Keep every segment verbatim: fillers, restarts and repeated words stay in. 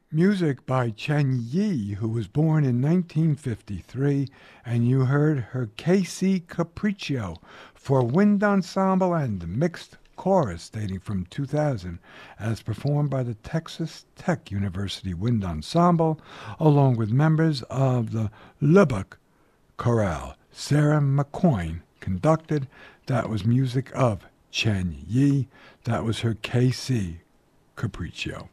Music by Chen Yi, who was born in nineteen fifty-three, and you heard her K C Capriccio for wind ensemble and mixed chorus dating from two thousand, as performed by the Texas Tech University Wind Ensemble, along with members of the Lubbock Chorale. Sarah McCoyne conducted. That was music of Chen Yi. That was her K C Capriccio.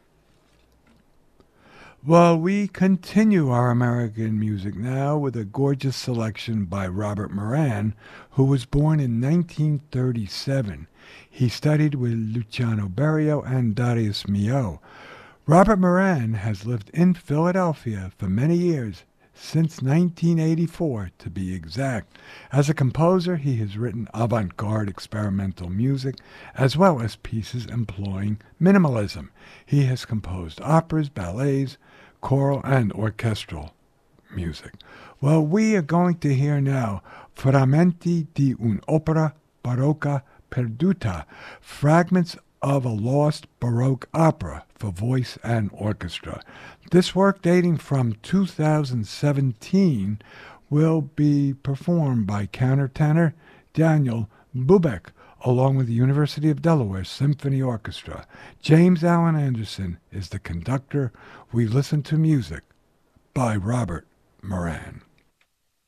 Well, we continue our American music now with a gorgeous selection by Robert Moran, who was born in nineteen thirty-seven. He studied with Luciano Berio and Darius Milhaud. Robert Moran has lived in Philadelphia for many years, since nineteen eighty-four to be exact. As a composer, he has written avant-garde experimental music, as well as pieces employing minimalism. He has composed operas, ballets, choral, and orchestral music. Well, we are going to hear now Frammenti di un'opera barocca perduta, fragments of a lost Baroque opera for voice and orchestra. This work, dating from two thousand seventeen, will be performed by countertenor Daniel Bubeck, along with the University of Delaware Symphony Orchestra. James Allen Anderson is the conductor. We listen to music by Robert Moran.